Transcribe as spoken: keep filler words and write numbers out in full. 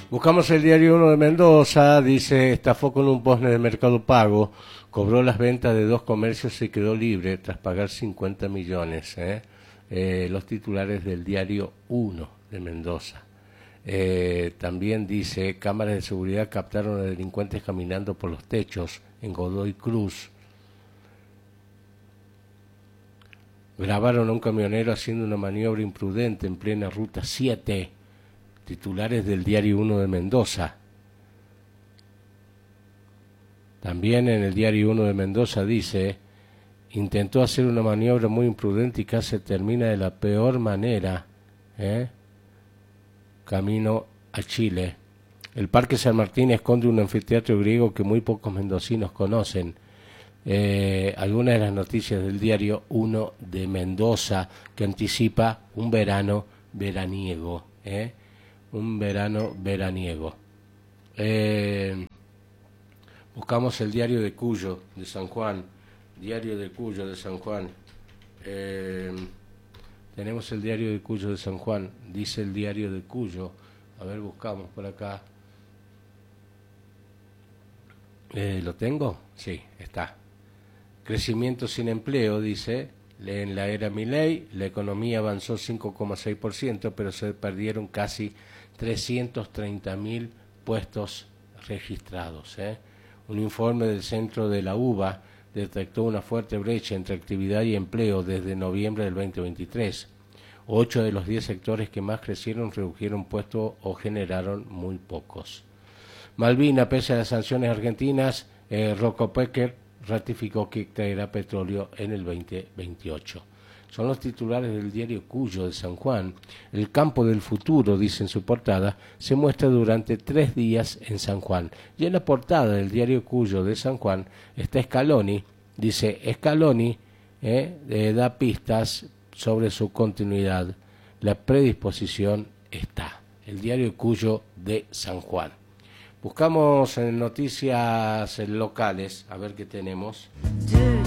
Buscamos el diario uno de Mendoza, dice, estafó con un postnet de Mercado Pago, cobró las ventas de dos comercios y quedó libre tras pagar cincuenta millones. ¿eh? Eh, los titulares del diario uno de Mendoza. Eh, también dice, cámaras de seguridad captaron a delincuentes caminando por los techos en Godoy Cruz. Grabaron a un camionero haciendo una maniobra imprudente en plena ruta siete. Titulares del diario uno de Mendoza. También en el diario uno de Mendoza dice, intentó hacer una maniobra muy imprudente y casi termina de la peor manera, ¿eh? Camino a Chile. El Parque San Martín esconde un anfiteatro griego que muy pocos mendocinos conocen. Eh, algunas de las noticias del diario uno de Mendoza, que anticipa un verano veraniego, ¿eh? un verano veraniego. Eh, buscamos el diario de Cuyo, de San Juan, diario de Cuyo de San Juan. Eh, tenemos el diario de Cuyo de San Juan, dice el diario de Cuyo. A ver, buscamos por acá. Eh, ¿Lo tengo? Sí, está. Crecimiento sin empleo, dice, en la era Milei, la economía avanzó cinco coma seis por ciento, pero se perdieron casi trescientos treinta mil puestos registrados. ¿eh? Un informe del Centro de la UBA detectó una fuerte brecha entre actividad y empleo desde noviembre del veinte veintitrés. Ocho de los diez sectores que más crecieron redujeron puestos o generaron muy pocos. Malvina, pese a las sanciones argentinas, eh, Rocco Pecker ratificó que extraerá petróleo en el veinte veintiocho. Son los titulares del diario Cuyo de San Juan. El campo del futuro, dice en su portada, se muestra durante tres días en San Juan. Y en la portada del diario Cuyo de San Juan está Scaloni. Dice, Scaloni eh, eh, da pistas sobre su continuidad. La predisposición está. El diario Cuyo de San Juan. Buscamos en noticias locales, a ver qué tenemos.